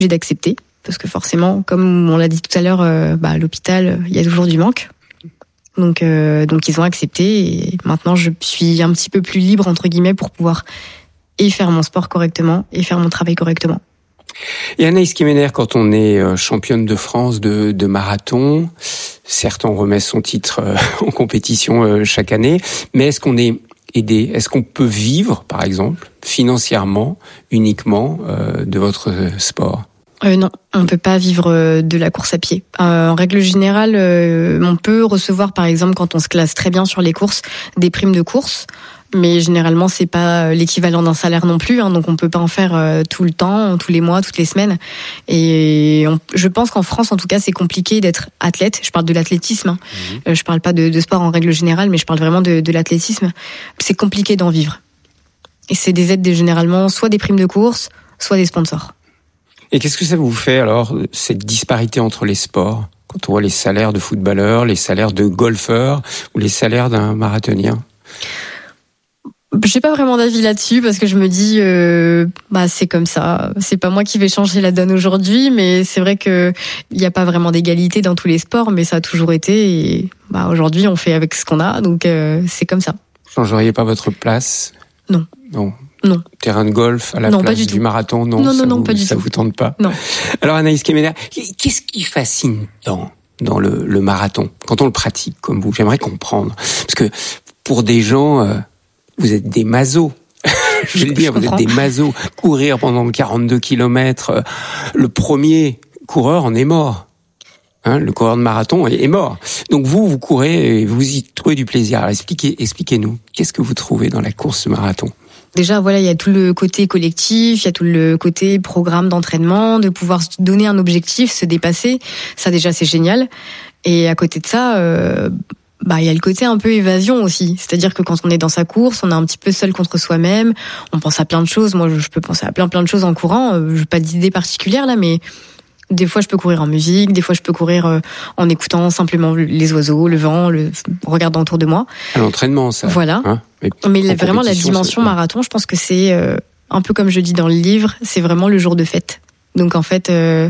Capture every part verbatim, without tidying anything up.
obligés d'accepter. Parce que forcément, comme on l'a dit tout à l'heure, euh, bah, à l'hôpital, il y a toujours du manque. Donc, euh, donc ils ont accepté. Et maintenant, je suis un petit peu plus libre, entre guillemets, pour pouvoir et faire mon sport correctement et faire mon travail correctement. Et Anaïs Kemener, quand on est championne de France de, de marathon, certes on remet son titre en compétition chaque année, mais est-ce qu'on est aidé ? Est-ce qu'on peut vivre, par exemple, financièrement, uniquement euh, de votre sport ? Euh, non, on peut pas vivre de la course à pied. Euh, en règle générale, euh, on peut recevoir, par exemple, quand on se classe très bien sur les courses, des primes de course. Mais généralement, c'est pas l'équivalent d'un salaire non plus, hein, donc on peut pas en faire euh, tout le temps, tous les mois, toutes les semaines. Et on, je pense qu'en France, en tout cas, c'est compliqué d'être athlète. Je parle de l'athlétisme, hein. Mmh. Euh, je parle pas de, de sport en règle générale, mais je parle vraiment de, de l'athlétisme. C'est compliqué d'en vivre. Et c'est des aides, généralement, soit des primes de course, soit des sponsors. Et qu'est-ce que ça vous fait alors, cette disparité entre les sports ? Quand on voit les salaires de footballeurs, les salaires de golfeurs ou les salaires d'un marathonien ? J'ai pas vraiment d'avis là-dessus parce que je me dis euh, bah c'est comme ça, c'est pas moi qui vais changer la donne aujourd'hui, mais c'est vrai que il y a pas vraiment d'égalité dans tous les sports, mais ça a toujours été et bah aujourd'hui on fait avec ce qu'on a, donc euh, c'est comme ça. Vous changeriez pas votre place ? Non. Non. Non. Terrain de golf à la non, place du, du tout. marathon, non, non, non, ça non, vous, pas du ça tout. vous tente pas. Non. Alors Anaïs Kemener, qu'est-ce qui fascine tant dans le, le marathon quand on le pratique comme vous ? J'aimerais comprendre, parce que pour des gens, euh, vous êtes des masos. Je vais le dire, vous êtes des masos. Courir pendant quarante-deux kilomètres, euh, le premier coureur en est mort. Hein, le coureur de marathon est, est mort. Donc vous, vous courez et vous y trouvez du plaisir. Alors expliquez, expliquez-nous, qu'est-ce que vous trouvez dans la course marathon ? Déjà, voilà, il y a tout le côté collectif, il y a tout le côté programme d'entraînement, de pouvoir se donner un objectif, se dépasser. Ça, déjà, c'est génial. Et à côté de ça, euh, bah, il y a le côté un peu évasion aussi. C'est-à-dire que quand on est dans sa course, on est un petit peu seul contre soi-même. On pense à plein de choses. Moi, je peux penser à plein, plein de choses en courant. Je n'ai pas d'idée particulière, là, mais des fois, je peux courir en musique, des fois, je peux courir euh, en écoutant simplement les oiseaux, le vent, le regardant autour de moi. À l'entraînement, ça. Voilà. Hein, mais mais vraiment, la dimension marathon, je pense que c'est euh, un peu comme je dis dans le livre, c'est vraiment le jour de fête. Donc, en fait, euh,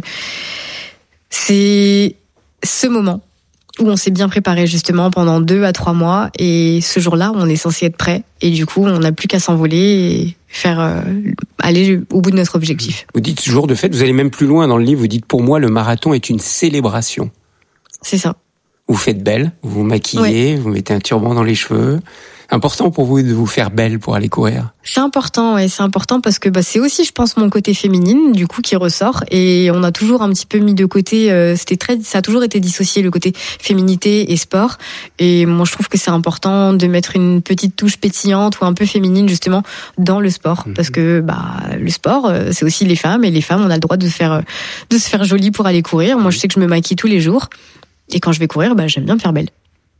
c'est ce moment où on s'est bien préparé justement pendant deux à trois mois et ce jour-là, on est censé être prêt et du coup, on n'a plus qu'à s'envoler et faire euh, aller au bout de notre objectif. Vous dites jour de fête, vous allez même plus loin dans le livre, vous dites pour moi le marathon est une célébration. C'est ça. Vous faites belle, vous vous maquillez, ouais. Vous mettez un turban dans les cheveux. Important pour vous de vous faire belle pour aller courir. C'est important, ouais, c'est important parce que bah c'est aussi, je pense, mon côté féminine du coup qui ressort et on a toujours un petit peu mis de côté. Euh, c'était très, ça a toujours été dissocié le côté féminité et sport. Et moi, je trouve que c'est important de mettre une petite touche pétillante ou un peu féminine justement dans le sport mmh. parce que bah le sport, c'est aussi les femmes et les femmes, on a le droit de faire de se faire jolie pour aller courir. Moi, je sais que je me maquille tous les jours et quand je vais courir, bah j'aime bien me faire belle.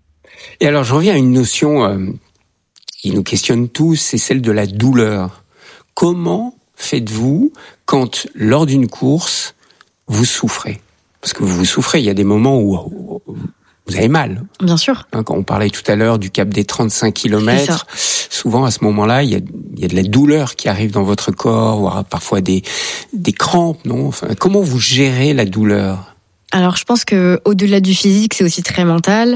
Et alors, je reviens à une notion. Euh... qui nous questionne tous, c'est celle de la douleur. Comment faites-vous quand, lors d'une course, vous souffrez ? Parce que vous souffrez, il y a des moments où vous avez mal. Bien sûr. Quand on parlait tout à l'heure du cap des trente-cinq kilomètres, souvent à ce moment-là, il y a, il y a de la douleur qui arrive dans votre corps, voire parfois des, des crampes, non ? Enfin, comment vous gérez la douleur ? Alors, je pense que au-delà du physique, c'est aussi très mental.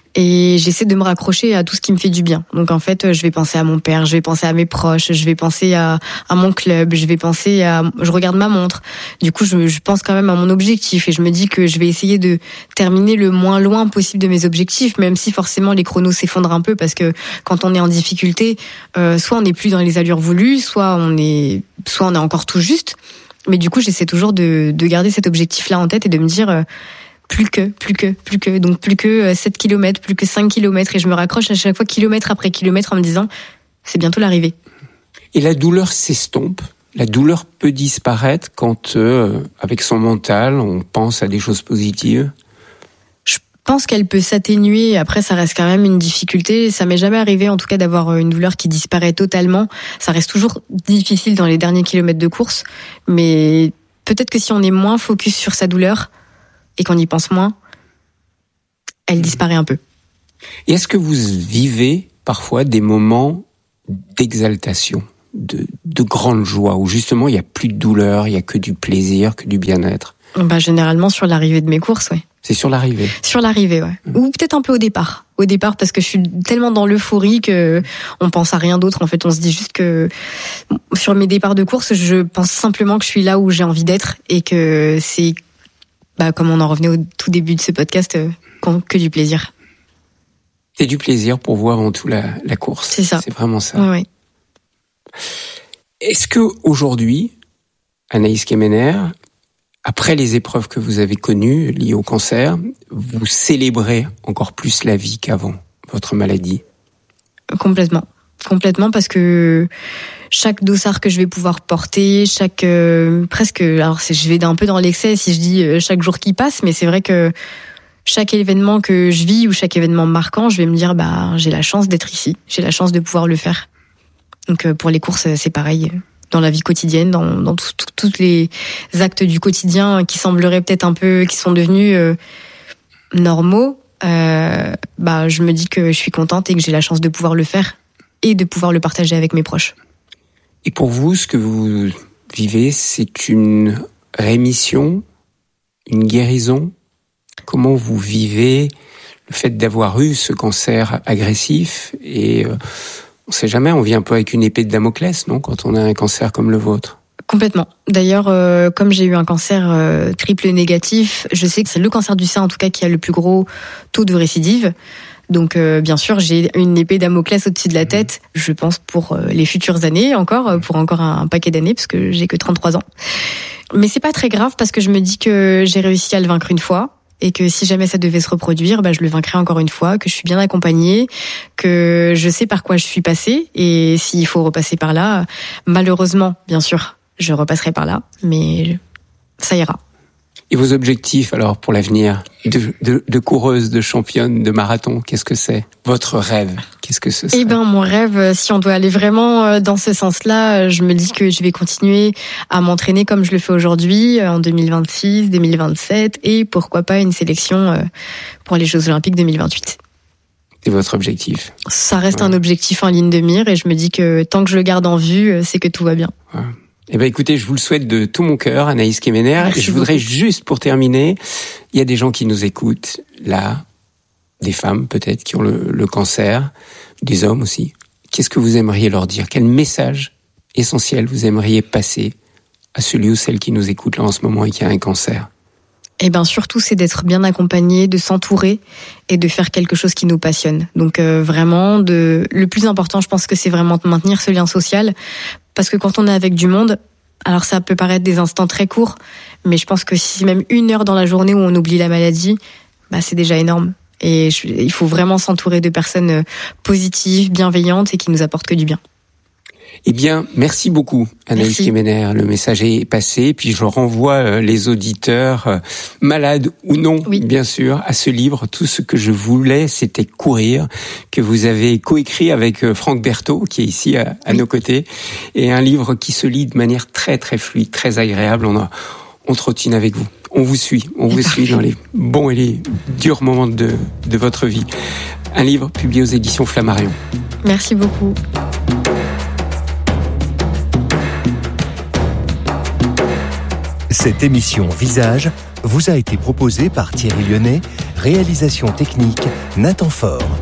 Et j'essaie de me raccrocher à tout ce qui me fait du bien. Donc en fait, je vais penser à mon père, je vais penser à mes proches, je vais penser à, à mon club, je vais penser à... Je regarde ma montre. Du coup, je, je pense quand même à mon objectif et je me dis que je vais essayer de terminer le moins loin possible de mes objectifs, même si forcément les chronos s'effondrent un peu parce que quand on est en difficulté, euh, soit on n'est plus dans les allures voulues, soit on est, soit on est encore tout juste. Mais du coup, j'essaie toujours de, de garder cet objectif-là en tête et de me dire... Euh, plus que, plus que, plus que, donc plus que sept kilomètres, plus que cinq kilomètres, et je me raccroche à chaque fois kilomètre après kilomètre en me disant, c'est bientôt l'arrivée. Et la douleur s'estompe, la douleur peut disparaître quand, euh, avec son mental, on pense à des choses positives. Je pense qu'elle peut s'atténuer, après ça reste quand même une difficulté, ça m'est jamais arrivé en tout cas d'avoir une douleur qui disparaît totalement, ça reste toujours difficile dans les derniers kilomètres de course, mais peut-être que si on est moins focus sur sa douleur, et qu'on y pense moins, elle disparaît un peu. Et est-ce que vous vivez parfois des moments d'exaltation ? de, de grande joie, où justement il n'y a plus de douleur, il n'y a que du plaisir, que du bien-être? Bah, généralement sur l'arrivée de mes courses, ouais. C'est sur l'arrivée? Sur l'arrivée, ouais. Mmh. Ou peut-être un peu au départ. Au départ, parce que je suis tellement dans l'euphorie que on pense à rien d'autre. En fait, on se dit juste que sur mes départs de course, je pense simplement que je suis là où j'ai envie d'être et que c'est, bah, comme on en revenait au tout début de ce podcast, que du plaisir. C'est du plaisir pour vous avant tout la, la course. C'est ça. C'est vraiment ça. Oui, oui. Est-ce que aujourd'hui, Anaïs Kemener, après les épreuves que vous avez connues liées au cancer, vous célébrez encore plus la vie qu'avant votre maladie? Complètement. Complètement, parce que chaque dossard que je vais pouvoir porter, chaque euh, presque, alors c'est, je vais un peu dans l'excès si je dis euh, chaque jour qui passe, mais c'est vrai que chaque événement que je vis ou chaque événement marquant, je vais me dire bah j'ai la chance d'être ici, j'ai la chance de pouvoir le faire. Donc euh, pour les courses, c'est pareil. Dans la vie quotidienne, dans, dans tous les actes du quotidien qui sembleraient peut-être un peu, qui sont devenus euh, normaux, euh, bah je me dis que je suis contente et que j'ai la chance de pouvoir le faire et de pouvoir le partager avec mes proches. Et pour vous, ce que vous vivez, c'est une rémission, une guérison? Comment vous vivez le fait d'avoir eu ce cancer agressif et euh, on sait jamais, on vit un peu avec une épée de Damoclès, non, quand on a un cancer comme le vôtre? Complètement. D'ailleurs, euh, comme j'ai eu un cancer euh, triple négatif, je sais que c'est le cancer du sein, en tout cas, qui a le plus gros taux de récidive. Donc, euh, bien sûr, j'ai une épée Damoclès au-dessus de la tête, je pense, pour euh, les futures années encore, pour encore un, un paquet d'années, parce que j'ai que trente-trois ans. Mais c'est pas très grave, parce que je me dis que j'ai réussi à le vaincre une fois, et que si jamais ça devait se reproduire, bah, je le vaincrai encore une fois, que je suis bien accompagnée, que je sais par quoi je suis passée, et s'il faut repasser par là, malheureusement, bien sûr, je repasserai par là, mais ça ira. Et vos objectifs, alors, pour l'avenir de, de, de coureuse, de championne, de marathon, qu'est-ce que c'est? Votre rêve, qu'est-ce que ce serait? Eh ben, mon rêve, si on doit aller vraiment dans ce sens-là, je me dis que je vais continuer à m'entraîner comme je le fais aujourd'hui, en deux mille vingt-six, deux mille vingt-sept, et pourquoi pas une sélection pour les Jeux Olympiques deux mille vingt-huit. C'est votre objectif? Ça reste ouais. un objectif en ligne de mire, et je me dis que tant que je le garde en vue, c'est que tout va bien. Ouais. Eh ben, écoutez, je vous le souhaite de tout mon cœur, Anaïs Kemener. Merci et je voudrais beaucoup. Juste pour terminer, il y a des gens qui nous écoutent, là, des femmes peut-être qui ont le, le cancer, des hommes aussi. Qu'est-ce que vous aimeriez leur dire? Quel message essentiel vous aimeriez passer à celui ou celle qui nous écoute là en ce moment et qui a un cancer? Eh ben surtout, c'est d'être bien accompagné, de s'entourer et de faire quelque chose qui nous passionne. Donc euh, vraiment, de le plus important, je pense que c'est vraiment de maintenir ce lien social, parce que quand on est avec du monde, alors ça peut paraître des instants très courts, mais je pense que si même une heure dans la journée où on oublie la maladie, bah c'est déjà énorme. Et je, il faut vraiment s'entourer de personnes positives, bienveillantes et qui nous apportent que du bien. Eh bien, merci beaucoup, Anaïs Kemener. Le message est passé. Puis je renvoie les auditeurs, malades ou non, oui. bien sûr, à ce livre. Tout ce que je voulais, c'était courir, que vous avez coécrit avec Franck Berthaud, qui est ici à, à oui. nos côtés. Et un livre qui se lit de manière très, très fluide, très agréable. On, a, on trottine avec vous. On vous suit. On vous suit dans les bons et les durs moments de, de votre vie. Un livre publié aux éditions Flammarion. Merci beaucoup. Cette émission Visage vous a été proposée par Thierry Lyonnais, réalisation technique Nathan Faure.